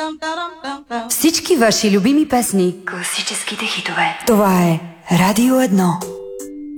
Всички ваши любими песни. Класическите хитове. Това е Радио 1.